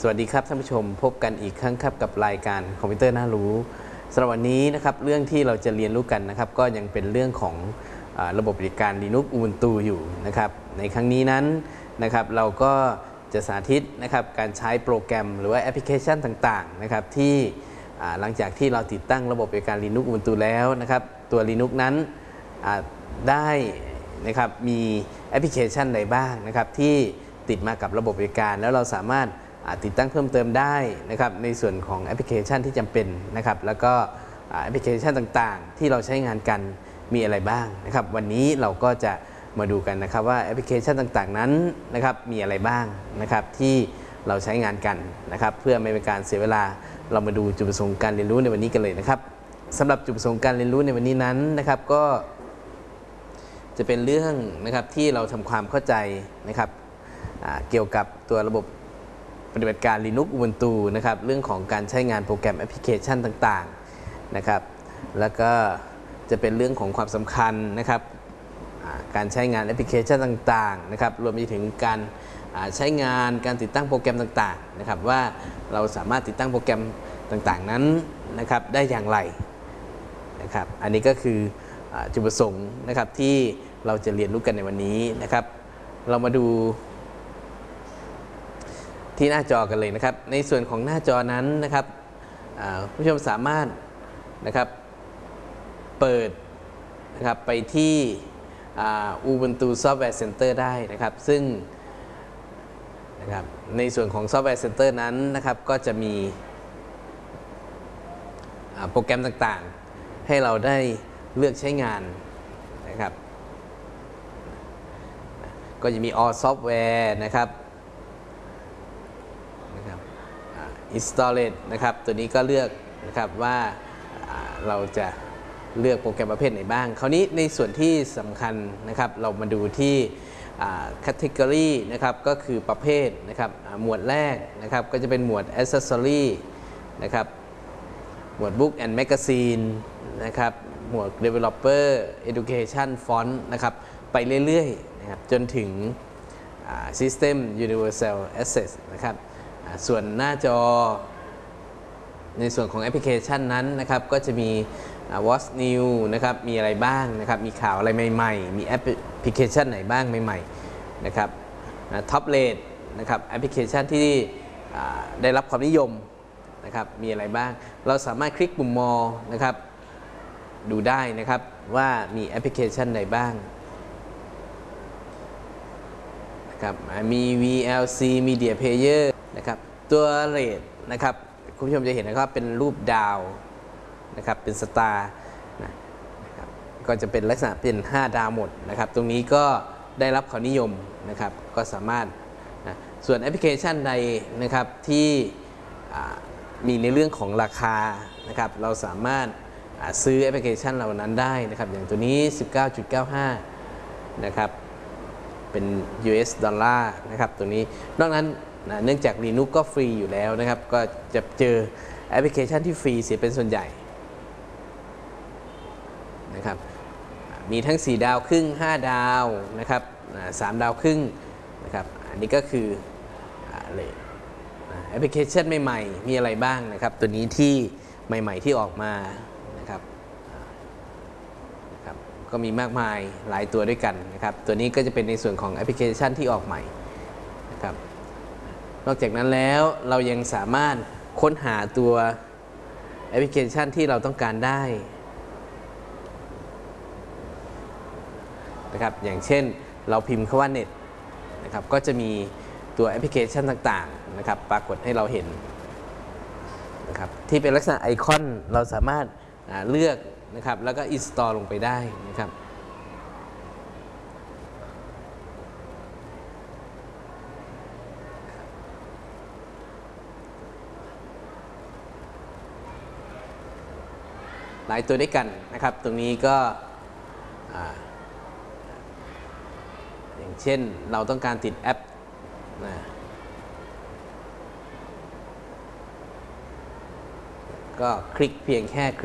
สวัสดีครับท่านผู้ชมพบกันอีกครั้งครับกับรายการคอมพิวเตอร์น่ารู้สำหรับวันนี้นะครับเรื่องที่เราจะเรียนรู้กันนะครับก็ยังเป็นเรื่องของระบบปฏิบัติการ Linux Ubuntu อยู่นะครับในครั้งนี้นั้นนะครับเราก็จะสาธิตนะครับการใช้โปรแกรมหรือว่าแอปพลิเคชันต่างๆนะครับที่หลังจากที่เราติดตั้งระบบปฏิบัติการ Linux Ubuntu แล้วนะครับตัว Linux นั้นได้นะครับมีแอปพลิเคชันใดบ้างนะครับที่ติดมากับระบบปฏิบัติการแล้วเราสามารถติดตั้งเพิ่มเติมได้นะครับในส่วนของแอปพลิเคชันที่จำเป็นนะครับแล้วก็แอปพลิเคชันต่างๆที่เราใช้งานกันมีอะไรบ้างนะครับวันนี้เราก็จะมาดูกันนะครับว่าแอปพลิเคชันต่างๆนั้นนะครับมีอะไรบ้างนะครับที่เราใช้งานกันนะครับเพื่อไม่เป็นการเสียเวลาเรามาดูจุดประสงค์การเรียนรู้ในวันนี้กันเลยนะครับสำหรับจุดประสงค์การเรียนรู้ในวันนี้นั้นนะครับก็จะเป็นเรื่องนะครับที่เราทำความเข้าใจนะครับเกี่ยวกับตัวระบบปฏิบัติการ Linux Ubuntu นะครับเรื่องของการใช้งานโปรแกรมแอปพลิเคชันต่างๆนะครับแล้วก็จะเป็นเรื่องของความสำคัญนะครับการใช้งานแอปพลิเคชันต่างๆนะครับรวมไปถึงการใช้งานการติดตั้งโปรแกรมต่างๆนะครับว่าเราสามารถติดตั้งโปรแกรมต่างๆนั้นนะครับได้อย่างไรนะครับอันนี้ก็คือจุดประสงค์นะครับที่เราจะเรียนรู้กันในวันนี้นะครับเรามาดูที่หน้าจอกันเลยนะครับในส่วนของหน้าจอนั้นนะครับผู้ชมสามารถนะครับเปิดนะครับไปที่ Ubuntu Software Center ได้นะครับซึ่งนะครับในส่วนของ Software Center นั้นนะครับก็จะมีโปรแกรมต่างๆให้เราได้เลือกใช้งานนะครับก็จะมี All Software นะครับInstalled นะครับตัวนี้ก็เลือกนะครับว่าเราจะเลือกโปรแกรมประเภทไหนบ้างคราวนี้ในส่วนที่สำคัญนะครับเรามาดูที่ Category นะครับก็คือประเภทนะครับหมวดแรกนะครับก็จะเป็นหมวด Accessory นะครับหมวด Book and Magazine นะครับหมวด Developer Education Font นะครับไปเรื่อยๆนะครับจนถึง System Universal Access นะครับส่วนหน้าจอในส่วนของแอปพลิเคชันนั้นนะครับก็จะมี What's New นะครับมีอะไรบ้างนะครับมีข่าวอะไรใหม่ๆมีแอปพลิเคชันไหนบ้างใหม่ๆนะครับTop Rate นะครับแอปพลิเคชันที่ได้รับความนิยมนะครับมีอะไรบ้างเราสามารถคลิกปุ่ม More นะครับดูได้นะครับว่ามีแอปพลิเคชันไหนบ้างนะครับมี VLC Media Player นะครับตัวเรทนะครับคุณผู้ชมจะเห็นนะครับเป็นรูปดาวนะครับเป็นสตาร์นะครับก็จะเป็นลักษณะเป็น5ดาวหมดนะครับตรงนี้ก็ได้รับความนิยมนะครับก็สามารถนะส่วนแอปพลิเคชันใดนะครับที่มีในเรื่องของราคานะครับเราสามารถซื้อแอปพลิเคชันเหล่านั้นได้นะครับอย่างตัวนี้ 19.95 นะครับเป็น US ดอลลาร์นะครับตัวนี้นอกนั้นเนื่องจาก Linux ก็ฟรีอยู่แล้วนะครับก็จะเจอแอปพลิเคชันที่ฟรีเสียเป็นส่วนใหญ่นะครับมีทั้ง4ดาวครึ่ง5ดาวนะครับ3ดาวครึ่งนะครับอันนี้ก็คือแอปพลิเคชันใหม่ๆมีอะไรบ้างนะครับตัวนี้ที่ใหม่ๆที่ออกมานะครับก็มีมากมายหลายตัวด้วยกันนะครับตัวนี้ก็จะเป็นในส่วนของแอปพลิเคชันที่ออกใหม่นะครับนอกจากนั้นแล้วเรายังสามารถค้นหาตัวแอปพลิเคชันที่เราต้องการได้นะครับอย่างเช่นเราพิมพ์คำว่า Net นะครับก็จะมีตัวแอปพลิเคชันต่างๆนะครับปรากฏให้เราเห็นนะครับที่เป็นลักษณะไอคอนเราสามารถเลือกนะครับแล้วก็ install ลงไปได้นะครับหลายตัวด้วยกันนะครับตรงนี้ก็อย่างเช่นเราต้องการติดแอปก็คลิกเพียงแค่